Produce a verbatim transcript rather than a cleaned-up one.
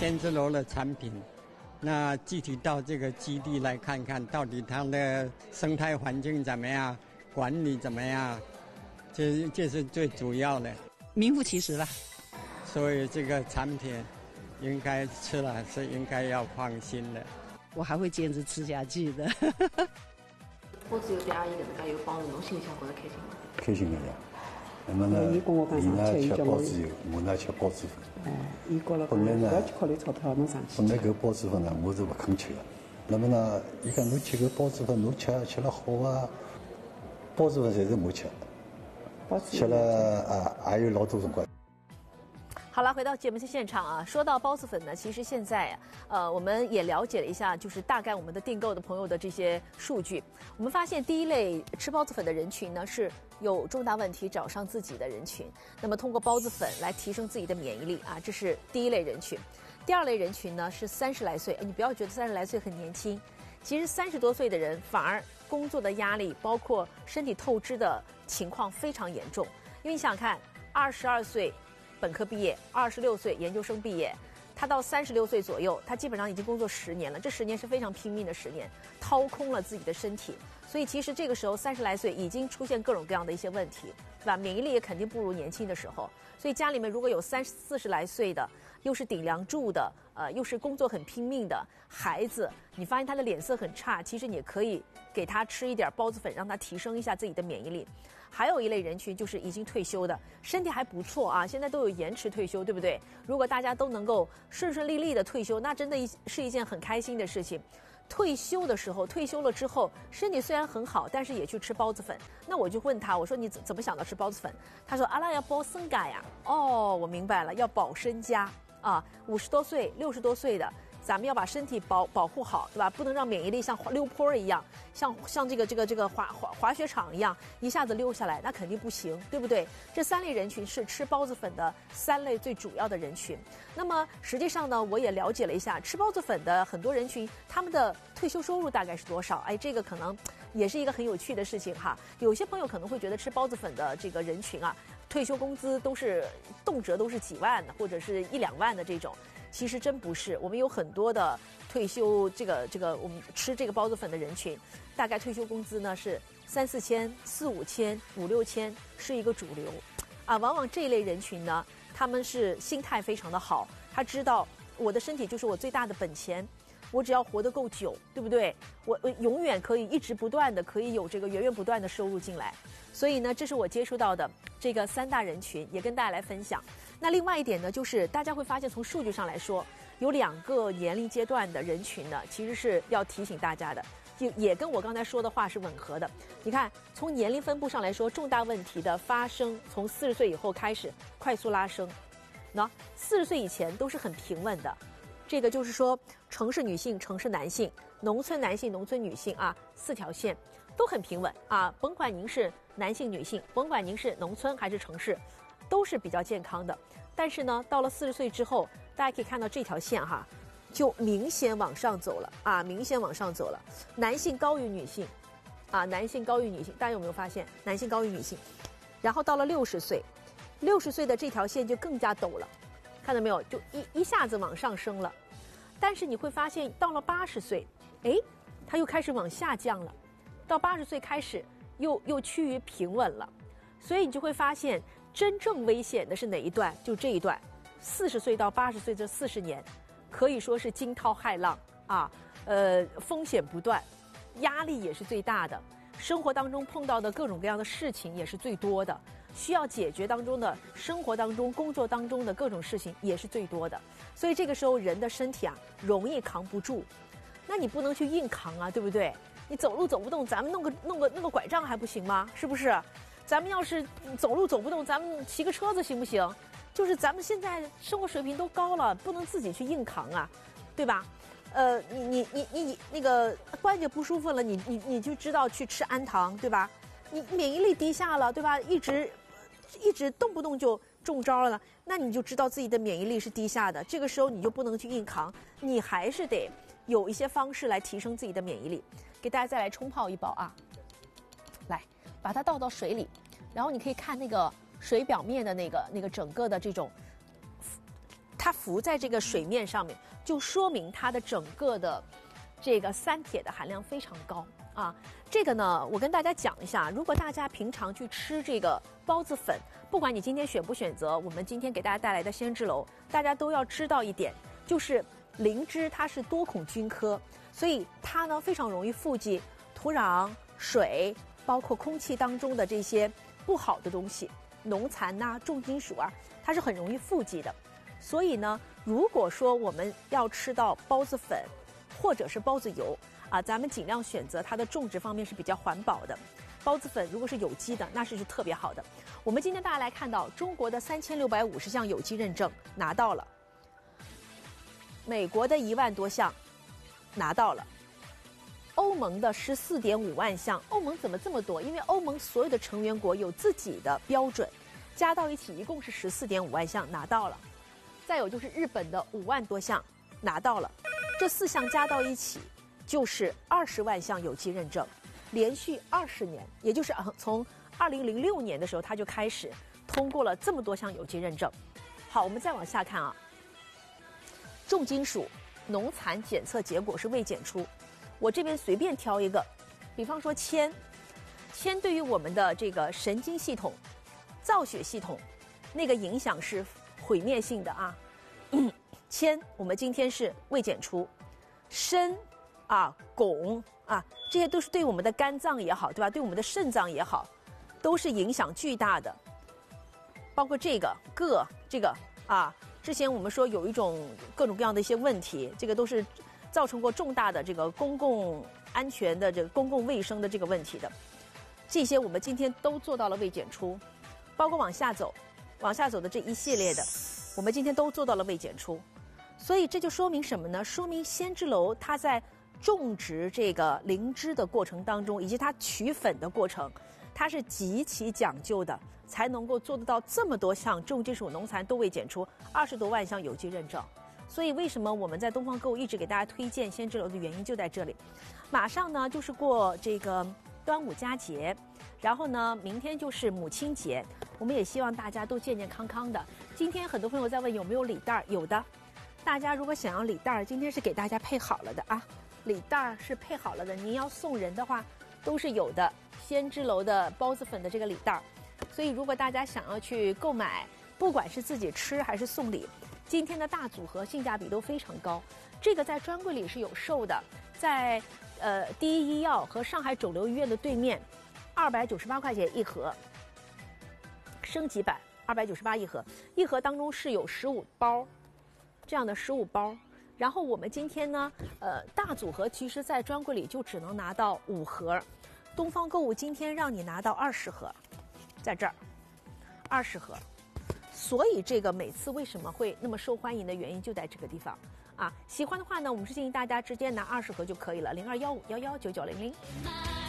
仙芝楼的产品，那具体到这个基地来看看，到底它的生态环境怎么样，管理怎么样，这这是最主要的， 名副其实了。 所以这个产品应该吃了是应该要放心的。 我还会坚持吃下去的。 我只有对阿姨搿能介有帮助，侬心里向觉得开心吗？ 开心的呀。那么呢，伊呢吃包子油，我呢吃包子粉。 哎，伊觉了本来呢， 不要去考虑钞票，侬上去。 本来搿包子粉呢，我是勿肯吃的。那么呢，伊讲侬吃搿包子粉，侬吃吃了好啊。包子粉侪是我吃，吃了啊，还有老多辰光。 好了，回到节目的现场啊，说到包子粉呢，其实现在呃，我们也了解了一下，就是大概我们的订购的朋友的这些数据。我们发现第一类吃包子粉的人群呢，是有重大问题找上自己的人群，那么通过包子粉来提升自己的免疫力啊，这是第一类人群。第二类人群呢是三十来岁，你不要觉得三十来岁很年轻，其实三十多岁的人反而工作的压力，包括身体透支的情况非常严重。因为你想想看，二十二岁本科毕业，二十六岁研究生毕业，他到三十六岁左右，他基本上已经工作十年了。这十年是非常拼命的十年，掏空了自己的身体。所以其实这个时候三十来岁已经出现各种各样的一些问题，对吧？免疫力也肯定不如年轻的时候。所以家里面如果有三四十来岁的，又是顶梁柱的，呃，又是工作很拼命的孩子，你发现他的脸色很差，其实你也可以给他吃一点包子粉，让他提升一下自己的免疫力。还有一类人群就是已经退休的，身体还不错啊，现在都有延迟退休，对不对？如果大家都能够顺顺利利的退休，那真的是一件很开心的事情。退休的时候，退休了之后，身体虽然很好，但是也去吃包子粉。那我就问他，我说你怎么想到吃包子粉？他说阿拉要保身家呀。哦，我明白了，要保身家啊，五十多岁、六十多岁的。咱们要把身体保保护好，对吧？不能让免疫力像溜坡一样，像像这个这个这个滑滑滑雪场一样一下子溜下来，那肯定不行，对不对？这三类人群是吃包子粉的三类最主要的人群。那么实际上呢，我也了解了一下，吃包子粉的很多人群，他们的退休收入大概是多少？哎，这个可能也是一个很有趣的事情哈。有些朋友可能会觉得吃包子粉的这个人群啊，退休工资都是动辄都是几万的，或者是一两万的这种。其实真不是，我们有很多的退休这个这个我们吃这个包子粉的人群，大概退休工资呢是三四千、四五千、五六千是一个主流，啊，往往这一类人群呢，他们是心态非常的好，他知道我的身体就是我最大的本钱，我只要活得够久，对不对？我我永远可以一直不断的可以有这个源源不断的收入进来，所以呢，这是我接触到的这个三大人群，也跟大家来分享。那另外一点呢，就是大家会发现，从数据上来说，有两个年龄阶段的人群呢，其实是要提醒大家的，就也跟我刚才说的话是吻合的。你看，从年龄分布上来说，重大问题的发生从四十岁以后开始快速拉升，那四十岁以前都是很平稳的。这个就是说，城市女性、城市男性、农村男性、农村女性啊，四条线都很平稳啊。甭管您是男性、女性，甭管您是农村还是城市，都是比较健康的。但是呢，到了四十岁之后，大家可以看到这条线哈，就明显往上走了啊，明显往上走了。男性高于女性，啊，男性高于女性，大家有没有发现？男性高于女性。然后到了六十岁，六十岁的这条线就更加陡了，看到没有？就一一下子往上升了。但是你会发现，到了八十岁，哎，它又开始往下降了。到八十岁开始，又又趋于平稳了。所以你就会发现，真正危险的是哪一段？就这一段，四十岁到八十岁这四十年，可以说是惊涛骇浪啊，呃，风险不断，压力也是最大的，生活当中碰到的各种各样的事情也是最多的，需要解决当中的生活当中、工作当中的各种事情也是最多的。所以这个时候人的身体啊，容易扛不住，那你不能去硬扛啊，对不对？你走路走不动，咱们弄个弄个弄个拐杖还不行吗？是不是？咱们要是走路走不动，咱们骑个车子行不行？就是咱们现在生活水平都高了，不能自己去硬扛啊，对吧？呃，你你你你那个关节不舒服了，你你你就知道去吃安糖，对吧？你免疫力低下了，对吧？一直一直动不动就中招了，那你就知道自己的免疫力是低下的。这个时候你就不能去硬扛，你还是得有一些方式来提升自己的免疫力。给大家再来冲泡一包啊，来。把它倒到水里，然后你可以看那个水表面的那个那个整个的这种它浮在这个水面上面，就说明它的整个的这个三铁的含量非常高啊。这个呢，我跟大家讲一下，如果大家平常去吃这个包子粉，不管你今天选不选择我们今天给大家带来的仙芝楼，大家都要知道一点，就是灵芝它是多孔菌科，所以它呢非常容易富集土壤、水，包括空气当中的这些不好的东西，农残呐、重金属啊，它是很容易富集的。所以呢，如果说我们要吃到包子粉或者是包子油啊，咱们尽量选择它的种植方面是比较环保的。包子粉如果是有机的，那是就特别好的。我们今天大家来看到中国的三千六百五十项有机认证拿到了，美国的一万多项拿到了，欧盟的十四点五万项。欧盟怎么这么多？因为欧盟所有的成员国有自己的标准，加到一起一共是十四点五万项拿到了。再有就是日本的五万多项拿到了，这四项加到一起就是二十万项有机认证，连续二十年，也就是从二零零六年的时候，它就开始通过了这么多项有机认证。好，我们再往下看啊，重金属农残检测结果是未检出，我这边随便挑一个，比方说铅，铅对于我们的这个神经系统、造血系统，那个影响是毁灭性的啊。嗯，铅我们今天是未检出，砷啊、汞啊，这些都是对我们的肝脏也好，对吧？对我们的肾脏也好，都是影响巨大的。包括这个铬，这个啊，之前我们说有一种各种各样的一些问题，这个都是造成过重大的这个公共安全的这个公共卫生的这个问题的。这些我们今天都做到了未检出，包括往下走，往下走的这一系列的，我们今天都做到了未检出。所以这就说明什么呢？说明仙芝楼它在种植这个灵芝的过程当中，以及它取粉的过程，它是极其讲究的，才能够做得到这么多项重金属、农残都未检出，二十多万项有机认证。所以为什么我们在东方购物一直给大家推荐仙芝楼的原因就在这里。马上呢就是过这个端午佳节，然后呢明天就是母亲节，我们也希望大家都健健康康的。今天很多朋友在问有没有礼袋，有的。大家如果想要礼袋，今天是给大家配好了的啊，礼袋是配好了的。您要送人的话，都是有的。仙芝楼的包子粉的这个礼袋，所以如果大家想要去购买，不管是自己吃还是送礼，今天的大组合性价比都非常高。这个在专柜里是有售的，在呃第一医药和上海肿瘤医院的对面，二百九十八块钱一盒，升级版二百九十八一盒，一盒当中是有十五包，这样的十五包。然后我们今天呢，呃大组合其实在专柜里就只能拿到五盒。东方购物今天让你拿到二十盒，在这儿，二十盒，所以这个每次为什么会那么受欢迎的原因就在这个地方啊！喜欢的话呢，我们是建议大家直接拿二十盒就可以了，零二幺五幺幺九九零零。